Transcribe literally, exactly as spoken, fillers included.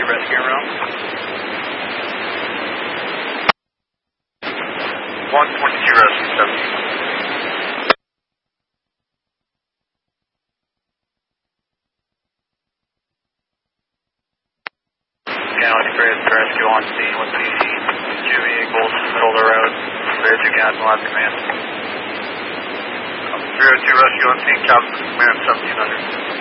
rescue room. one twenty-two rescue seventeen. County Bridge rescue on scene with P C. Two vehicles, middle of the road. zero two gas and last command. zero two rescue on scene, Captain Command seventeen hundred.